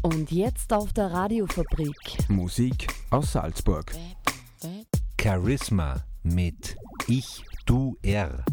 Und jetzt auf der Radiofabrik. Musik aus Salzburg. Charisma mit Ich, Du, Er.